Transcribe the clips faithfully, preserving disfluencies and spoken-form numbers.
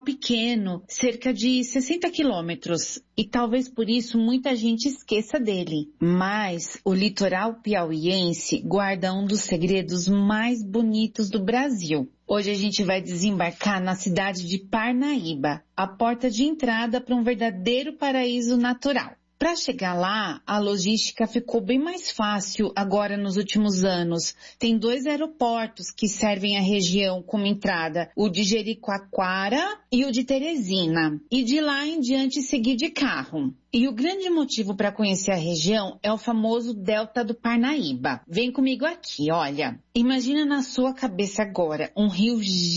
pequeno, cerca de sessenta quilômetros, e talvez por isso muita gente esqueça dele. Mas o litoral piauiense guarda um dos segredos mais bonitos do Brasil. Hoje a gente vai desembarcar na cidade de Parnaíba, a porta de entrada para um verdadeiro paraíso natural. Para chegar lá, a logística ficou bem mais fácil agora nos últimos anos. Tem dois aeroportos que servem a região como entrada, o de Jericoacoara e o de Teresina. E de lá em diante seguir de carro. E o grande motivo para conhecer a região é o famoso Delta do Parnaíba. Vem comigo aqui, olha. Imagina na sua cabeça agora um rio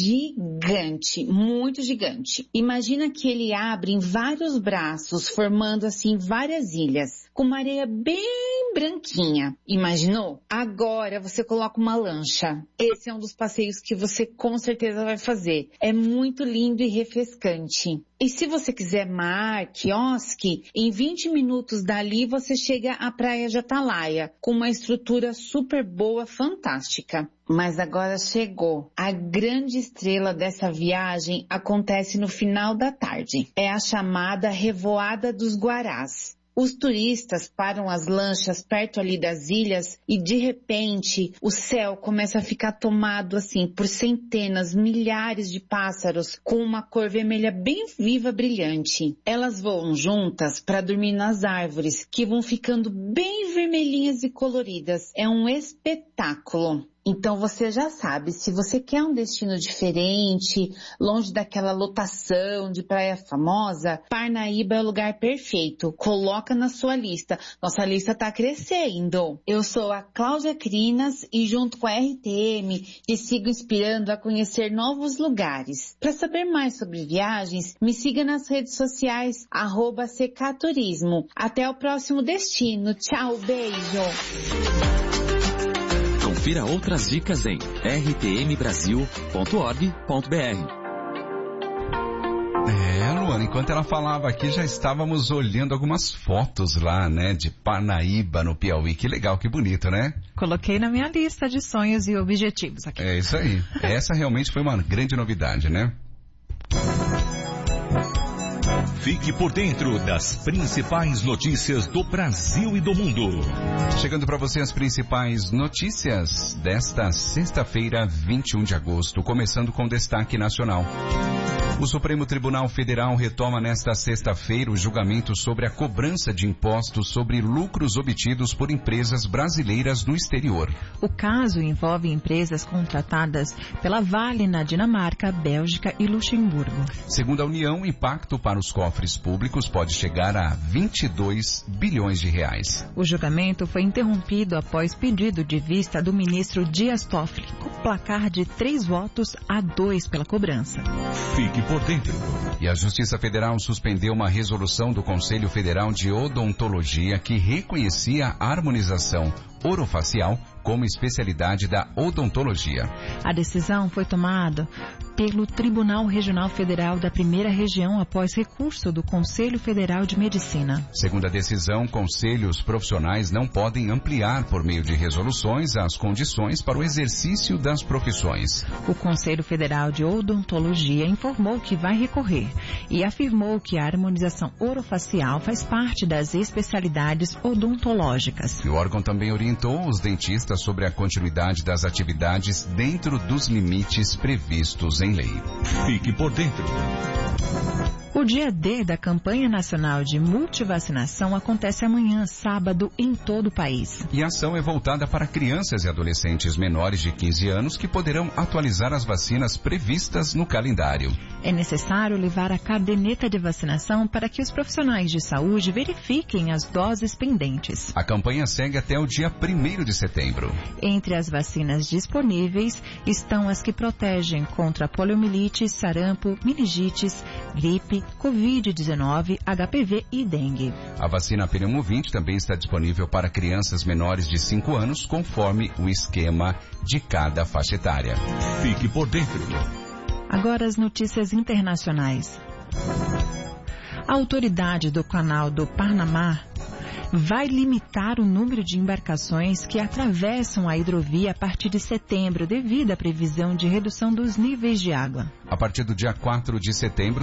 gigante, muito gigante. Imagina que ele abre em vários braços, formando assim várias ilhas, com uma areia bem branquinha. Imaginou? Agora você coloca uma lancha. Esse é um dos passeios que você com certeza vai fazer. É muito lindo e refrescante. E se você quiser mar, quiosque, em vinte minutos dali você chega à Praia de Atalaia, com uma estrutura super boa, fantástica. Mas agora chegou. A grande estrela dessa viagem acontece no final da tarde. É a chamada Revoada dos Guarás. Os turistas param as lanchas perto ali das ilhas e de repente o céu começa a ficar tomado assim por centenas, milhares de pássaros com uma cor vermelha bem viva, brilhante. Elas voam juntas para dormir nas árvores que vão ficando bem vermelhinhas e coloridas. É um espetáculo. Então você já sabe, se você quer um destino diferente, longe daquela lotação de praia famosa, Parnaíba é o lugar perfeito. Coloca na sua lista. Nossa lista está crescendo. Eu sou a Cláudia Crinas e junto com a R T M te sigo inspirando a conhecer novos lugares. Para saber mais sobre viagens, me siga nas redes sociais, arroba C K Turismo. Até o próximo destino. Tchau, beijo. Confira outras dicas em r t m brasil ponto org ponto b r. É, Luana, enquanto ela falava aqui, já estávamos olhando algumas fotos lá, né, de Parnaíba, no Piauí. Que legal, que bonito, né? Coloquei na minha lista de sonhos e objetivos aqui. É isso aí. Essa realmente foi uma grande novidade, né? Fique por dentro das principais notícias do Brasil e do mundo. Chegando para você as principais notícias desta sexta-feira, vinte e um de agosto, começando com destaque nacional. O Supremo Tribunal Federal retoma nesta sexta-feira o julgamento sobre a cobrança de impostos sobre lucros obtidos por empresas brasileiras no exterior. O caso envolve empresas contratadas pela Vale na Dinamarca, Bélgica e Luxemburgo. Segundo a União, o impacto para os cofres públicos pode chegar a vinte e dois bilhões de reais. O julgamento foi interrompido após pedido de vista do ministro Dias Toffoli, com placar de três votos a dois pela cobrança. Fique por dentro. E a Justiça Federal suspendeu uma resolução do Conselho Federal de Odontologia que reconhecia a harmonização orofacial como especialidade da odontologia. A decisão foi tomada pelo Tribunal Regional Federal da Primeira Região após recurso do Conselho Federal de Medicina. Segundo a decisão, conselhos profissionais não podem ampliar por meio de resoluções as condições para o exercício das profissões. O Conselho Federal de Odontologia informou que vai recorrer e afirmou que a harmonização orofacial faz parte das especialidades odontológicas. E o órgão também orientou os dentistas sobre a continuidade das atividades dentro dos limites previstos em lei. Fique por dentro. O dia D da campanha nacional de multivacinação acontece amanhã, sábado, em todo o país. E a ação é voltada para crianças e adolescentes menores de quinze anos que poderão atualizar as vacinas previstas no calendário. É necessário levar a caderneta de vacinação para que os profissionais de saúde verifiquem as doses pendentes. A campanha segue até o dia primeiro de setembro. Entre as vacinas disponíveis estão as que protegem contra poliomielite, sarampo, meningites, gripe, covid dezenove, H P V e dengue. A vacina pneumovinte também está disponível para crianças menores de cinco anos, conforme o esquema de cada faixa etária. Fique por dentro. Agora as notícias internacionais. A autoridade do Canal do Panamá vai limitar o número de embarcações que atravessam a hidrovia a partir de setembro, devido à previsão de redução dos níveis de água. A partir do dia quatro de setembro,